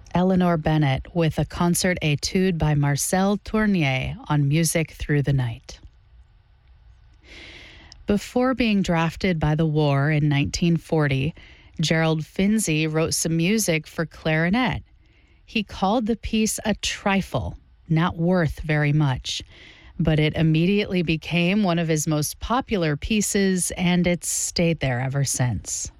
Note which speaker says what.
Speaker 1: Eleanor Bennett with a concert etude by Marcel Tournier on Music Through the Night. Before being drafted by the war in 1940, Gerald Finzi wrote some music for clarinet. He called the piece a trifle, not worth very much, but it immediately became one of his most popular pieces, and it's stayed there ever since.